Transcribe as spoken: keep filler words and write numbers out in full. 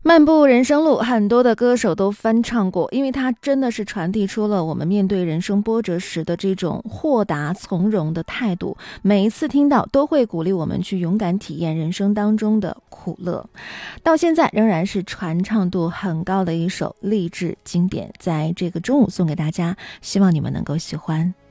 漫步人生路，很多的歌手都翻唱过，因为它真的是传递出了我们面对人生波折时的这种豁达从容的态度，每一次听到都会鼓励我们去勇敢体验人生当中的苦乐。到现在仍然是传唱度很高的一首励志经典，在这个中午送给大家，希望你们能够喜欢。